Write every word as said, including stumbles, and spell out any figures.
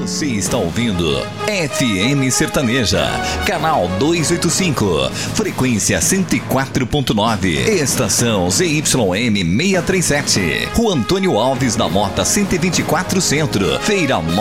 Você está ouvindo F M Sertaneja, canal duzentos e oitenta e cinco, frequência cento e quatro ponto nove, estação Z Y M seiscentos e trinta e sete, Rua Antônio Alves da Mota cento e vinte e quatro Centro, Feira